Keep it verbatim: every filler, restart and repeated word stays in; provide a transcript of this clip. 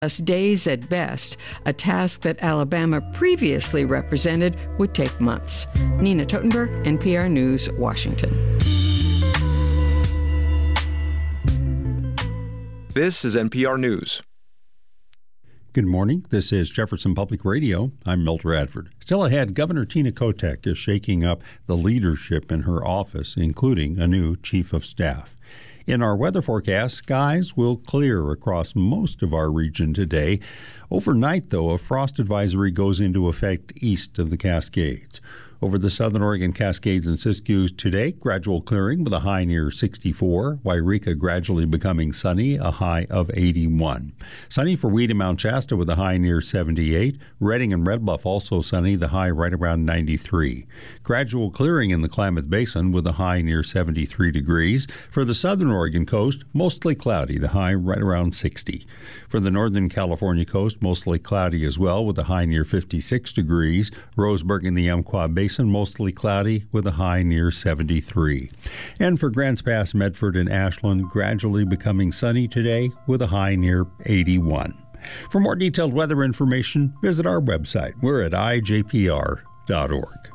days at best, a task that Alabama previously represented would take months. Nina Totenberg, N P R News, Washington. This is N P R News. Good morning. This is Jefferson Public Radio. I'm Milt Radford. Still ahead, Governor Tina Kotek is shaking up the leadership in her office, including a new chief of staff. In our weather forecast, skies will clear across most of our region today. Overnight, though, a frost advisory goes into effect east of the Cascades. Over the southern Oregon Cascades and Siskiyous today, gradual clearing with a high near sixty-four. Wairika gradually becoming sunny, a high of eighty-one. Sunny for Weed and Mount Shasta with a high near seventy-eight. Redding and Red Bluff also sunny, the high right around ninety-three. Gradual clearing in the Klamath Basin with a high near seventy-three degrees. For the southern Oregon coast, mostly cloudy, the high right around sixty. For the northern California coast, mostly cloudy as well with a high near fifty-six degrees. Roseburg and the Umpqua Basin, mostly cloudy with a high near seventy-three. And for Grants Pass, Medford, and Ashland, gradually becoming sunny today with a high near eighty-one. For more detailed weather information, visit our website. We're at I J P R dot org.